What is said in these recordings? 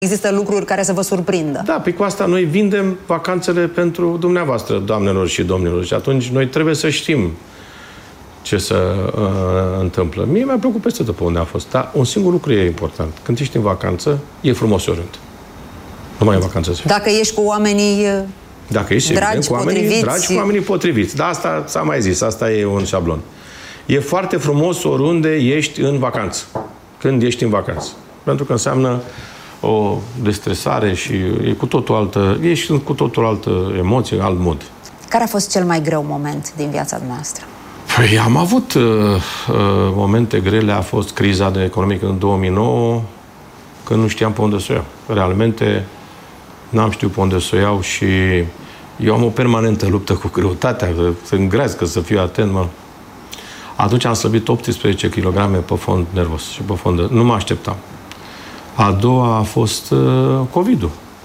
Există lucruri care să vă surprindă. Da, pe cu asta noi vindem vacanțele pentru dumneavoastră, doamnelor și domnilor. Și atunci noi trebuie să știm ce se întâmplă. Mie mi-a plăcut peste tot pe unde a fost. Dar un singur lucru e important. Când ești în vacanță, e frumos oriunde. Nu mai e vacanță. Dacă ești cu oamenii dragi, cu oamenii potriviți. Da, asta s-a mai zis. Asta e un șablon. E foarte frumos oriunde ești în vacanță. Când ești în vacanță. Pentru că înseamnă o destresare și e cu totul altă, ești cu totul altă emoție, alt mod. Care a fost cel mai greu moment din viața noastră? Păi am avut momente grele, a fost criza economică în 2009, când nu știam pe unde să o iau. Realmente n-am știut pe unde să o iau și eu am o permanentă luptă cu greutatea, să îngrească, să fiu atent, mă. Atunci am slăbit 18 kg pe fond nervos și pe fond. Nu mă așteptam. A doua a fost COVID-ul.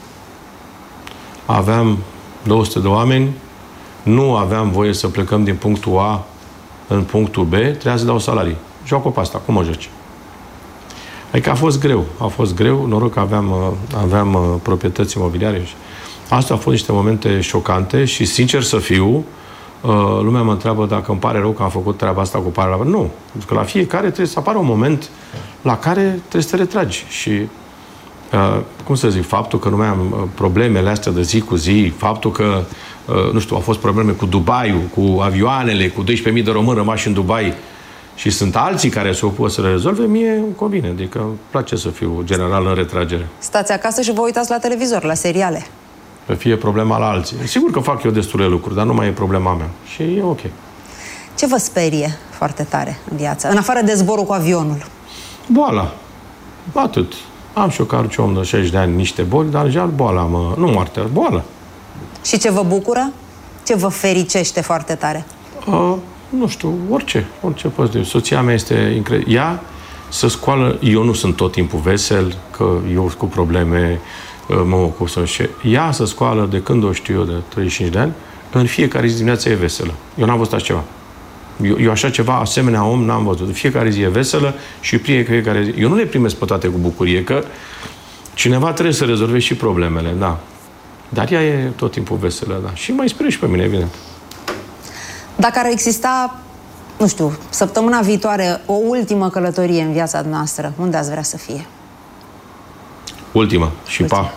Aveam 200 de oameni, nu aveam voie să plecăm din punctul A în punctul B, trebuia să dau salarii. Joacă pe asta, cum o joci? Adică a fost greu. A fost greu, noroc că aveam proprietăți imobiliare. Astea au fost niște momente șocante și, sincer să fiu, lumea mă întreabă dacă îmi pare rău că am făcut treaba asta cu pare rău. Nu. Pentru că la fiecare trebuie să apară un moment la care trebuie să te retragi. Și, cum să zic, faptul că nu mai am problemele astea de zi cu zi, faptul că, nu știu, au fost probleme cu Dubaiul, cu avioanele, cu 12.000 de români rămași în Dubai și sunt alții care se opun să le rezolve, mie îmi convine. Adică îmi place să fiu general în retragere. Stați acasă și vă uitați la televizor, la seriale. Să fie problema la alții. Sigur că fac eu destule lucruri, dar nu mai e problema mea. Și e ok. Ce vă sperie foarte tare în viață? În afară de zborul cu avionul. Boala. Atât. Am și eu ca orice om de 60 de ani niște boli, dar în general boala, nu moartea, boala. Și ce vă bucură? Ce vă fericește foarte tare? Nu știu, orice poți de. Soția mea este incredibilă. Ea să scoală, eu nu sunt tot timpul vesel, că eu cu probleme mă ocup să ea să scoală de când o știu eu, de 35 de ani, în fiecare zi dimineața e veselă. Eu n-am văzut așa ceva. Eu așa ceva, asemenea om, n-am văzut. Fiecare zi e veselă și fiecare zi. Eu nu le primesc pe toate cu bucurie, că cineva trebuie să rezolve și problemele, da. Dar ea e tot timpul veselă, da. Și mai sperie și pe mine, evident. Dacă ar exista, nu știu, săptămâna viitoare, o ultimă călătorie în viața noastră, unde ați vrea să fie? Ultima. Și pa.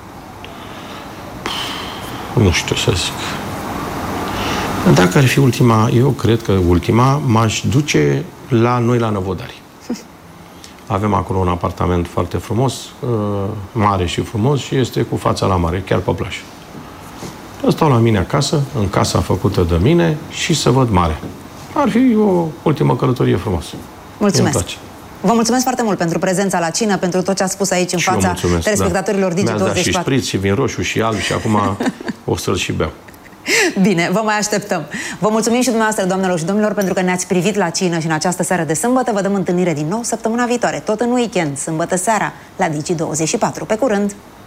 Nu știu să zic. Dacă ar fi ultima, eu cred că ultima, m-aș duce la noi la Năvodari. Avem acolo un apartament foarte frumos, mare și frumos și este cu fața la mare, chiar pe plajă. Stau la mine acasă, în casa făcută de mine și să văd mare. Ar fi o ultimă călătorie frumoasă. Mulțumesc! Vă mulțumesc foarte mult pentru prezența la cină, pentru tot ce ați spus aici în fața telespectatorilor Digi24. Mi-ați dat și șpriț, și vin roșu, și alb, și acum o să-l și beau. Bine, vă mai așteptăm. Vă mulțumim și dumneavoastră, doamnelor și domnilor, pentru că ne-ați privit la cină și în această seară de sâmbătă. Vă dăm întâlnire din nou săptămâna viitoare, tot în weekend, sâmbătă seara, la Digi24. Pe curând!